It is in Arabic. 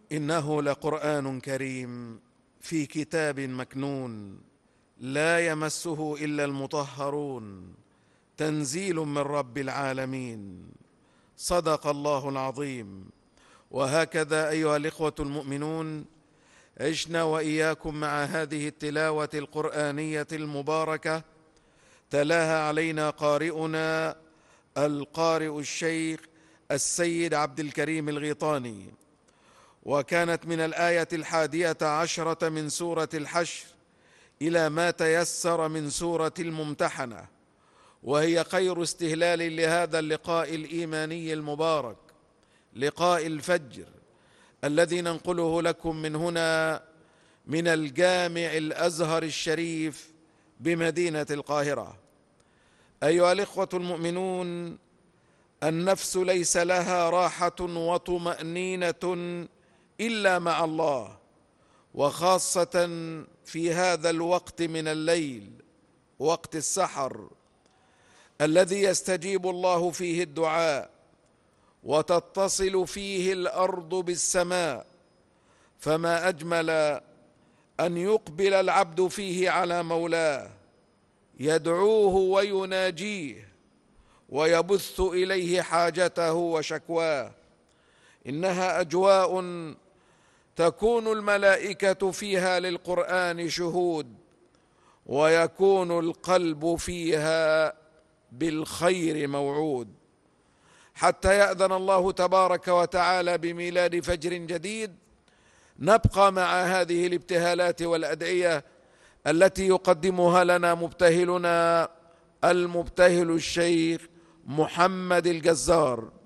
إنه لقرآن كريم في كتاب مكنون لا يمسه إلا المطهرون تنزيل من رب العالمين. صدق الله العظيم. وهكذا أيها الإخوة المؤمنون عشنا وإياكم مع هذه التلاوة القرآنية المباركة تلاها علينا قارئنا القارئ الشيخ السيد عبد الكريم الغيطاني، وكانت من الآية 11 من سورة الحشر إلى ما تيسر من سورة الممتحنة، وهي خير استهلال لهذا اللقاء الإيماني المبارك، لقاء الفجر الذي ننقله لكم من هنا من الجامع الأزهر الشريف بمدينة القاهرة. أيها الإخوة المؤمنون، النفس ليس لها راحة وطمأنينة إلا مع الله، وخاصة في هذا الوقت من الليل، وقت السحر الذي يستجيب الله فيه الدعاء وتتصل فيه الأرض بالسماء، فما أجمل أن يقبل العبد فيه على مولاه يدعوه ويناجيه ويبث إليه حاجته وشكواه. إنها أجواء تكون الملائكة فيها للقرآن شهود، ويكون القلب فيها بالخير موعود، حتى يأذن الله تبارك وتعالى بميلاد فجر جديد. نبقى مع هذه الابتهالات والأدعية التي يقدمها لنا مبتهلنا المبتهل الشيخ محمد الجزار.